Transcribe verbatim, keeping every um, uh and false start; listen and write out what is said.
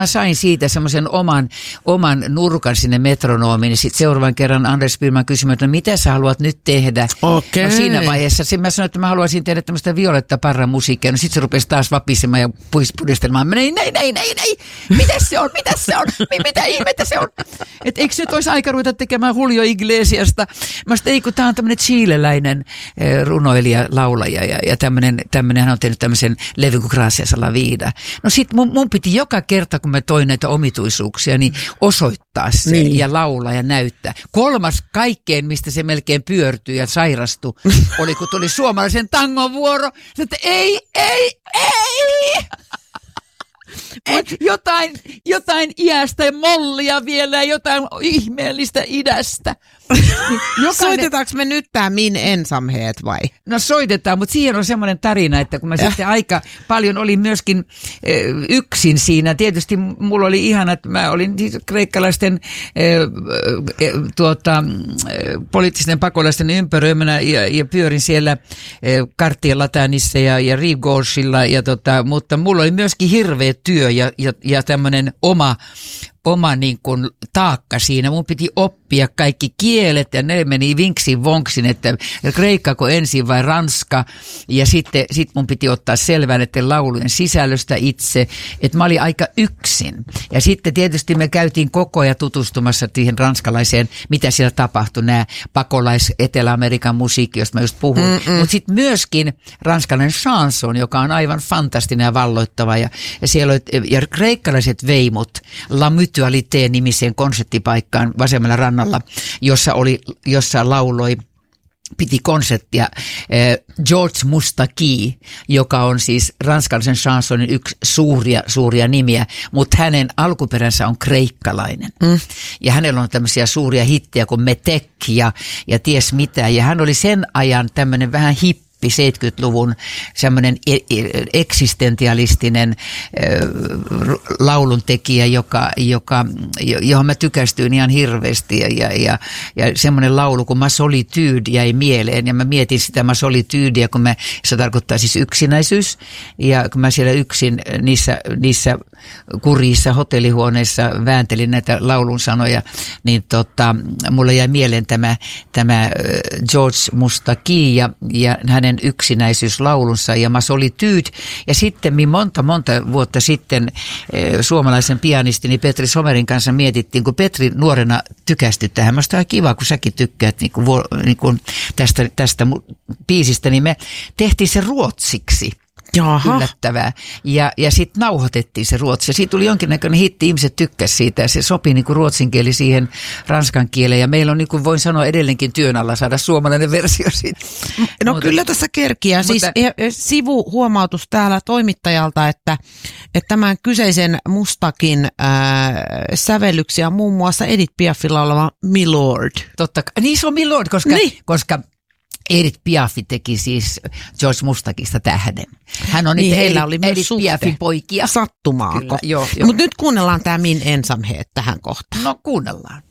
Mä sain siitä semmoisen oman, oman nurkan sinne metronomiin. Sitten seuraavan kerran Anders Bylman kysyi, että no, mitä sä haluat nyt tehdä? Okay. No siinä vaiheessa mä sanoin, että mä haluaisin tehdä tämmöistä Violetta Parran musiikkia. No sitten se rupesi taas vapisemaan ja pudistelemaan. Mä näin, näin, näin, näin, näin. Mitäs se on? Mitäs se on? Mitä ihmettä se on? Että eikö nyt olisi aika ruveta tekemään Julio Iglesiasta? Mä sanoin, ei kun tää on tämmöinen chileläinen eh, runoilija, laulaja ja, ja tämmöinen, tämmöinen, hän on tehnyt tämmöisen levyn kuin Gracias a la vida. No sit mun, mun piti joka kerta, kun mä toin näitä omituisuuksia, niin osoittaa se niin. Ja laulaa ja näyttää. Kolmas kaikkeen, mistä se melkein pyörtyi ja sairastui, oli kun tuli suomalaisen tangon vuoro. Sitten, että ei, ei, ei! Et jotain, jotain iästä ja mollia vielä ja jotain ihmeellistä idästä. Jokainen... Soitetaanko me nyt tää Min ensamhet vai? No soitetaan, mutta siihen on semmoinen tarina, että kun mä äh. sitten aika paljon olin myöskin äh, yksin siinä. Tietysti mulla oli ihana, että mä olin kreikkalaisten äh, äh, tuota, äh, poliittisten pakolaisten ympäröimänä ja, ja pyörin siellä äh, Kartien Latanissa ja, ja Rivgårdsilla, ja tota, mutta mulla oli myöskin hirveä työ ja, ja, ja tämmöinen oma oma niin kuin taakka siinä. Mun piti oppia kaikki kielet ja ne meni vinksin vonksin, että kreikkako ensin vai ranska. Ja sitten sit mun piti ottaa selvää näiden laulujen sisällöstä itse, että mä olin aika yksin. Ja sitten tietysti me käytiin koko ajan tutustumassa siihen ranskalaiseen, mitä siellä tapahtui, nämä pakolais-Etelä-Amerikan musiikki, josta mä just puhun. Mutta sitten myöskin ranskalainen chanson, joka on aivan fantastinen ja valloittava. Ja, ja siellä oli, ja kreikkalaiset veimut, La Mutualité-nimiseen konserttipaikkaan vasemmalla rannalla, jossa, oli, jossa lauloi, piti konserttia eh, George Moustaki, joka on siis ranskalaisen chansonin yksi suuria, suuria nimiä, mutta hänen alkuperänsä on kreikkalainen. Mm. Ja hänellä on tämmöisiä suuria hittejä kuin Metek ja, ja ties mitä. Ja hän oli sen ajan tämmöinen vähän hippi, seitsemänkymmentäluvun semmoinen eksistentialistinen äh, lauluntekijä, joka, joka, johon mä tykästyin ihan hirveästi. Ja, ja, ja, ja semmoinen laulu kuin Ma Solitude jäi mieleen. Ja mä mietin sitä Ma Solitudea, kun mä, se tarkoittaa siis yksinäisyys. Ja kun mä siellä yksin niissä, niissä kurjissa hotellihuoneissa vääntelin näitä laulun sanoja, niin tota, mulle jäi mieleen tämä, tämä George Moustaki ja, ja hänen yksinäisyyslaulunsa ja Ma Solitude. Ja sitten monta, monta vuotta sitten eh, suomalaisen pianistini Petri Somerin kanssa mietittiin, kun Petri nuorena tykästyi tähän. Minusta on kiva, kun säkin tykkäät niin kuin, niin kuin tästä, tästä biisistä, niin me tehtiin se ruotsiksi. Jaha. Yllättävää. Ja, ja sitten nauhoitettiin se ruotsi. Ja siitä tuli jonkinnäköinen hitti, ihmiset tykkäsivät siitä ja se sopii niin kuin ruotsin kieli siihen ranskan kieleen. Ja meillä on, niin kuin voin sanoa, edelleenkin työn alla saada suomalainen versio siitä. No mutta, kyllä tässä kerkiää. Siis mutta, sivuhuomautus täällä toimittajalta, että, että tämän kyseisen Mustakin ää, sävellyksiä on muun muassa Edith Piafilla oleva Milord. Totta kai. Niin se on Milord, koska... Niin. koska Edith Piaf teki siis George Mustakista tähden. Hän on niin, niitä oli Edith Piafin poikia. Sattumaako? Mutta nyt kuunnellaan tämä Min ensamhet tähän kohtaan. No kuunnellaan.